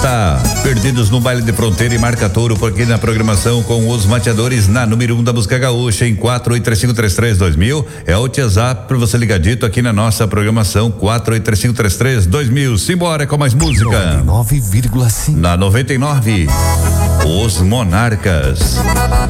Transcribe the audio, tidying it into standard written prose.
está Perdidos no Baile de Fronteira e Marca Touro, porque na programação com os mateadores na número 1 da música gaúcha em 4835332000 é o WhatsApp para você ligadito aqui na nossa programação 4835332000. Simbora com mais música. 99,5. Na 99, Os Monarcas.